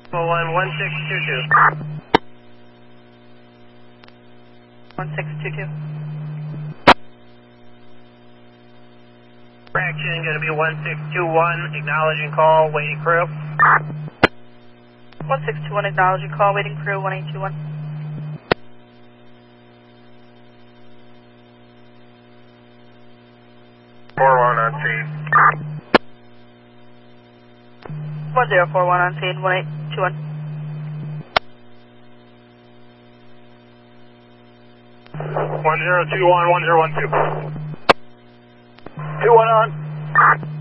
1622. 1622. Fraction going to be 1621, acknowledging call, waiting crew. 1621, acknowledging call, waiting crew, 1821. On scene. 1041 on scene, 1821. 1021, 1012. 21 on.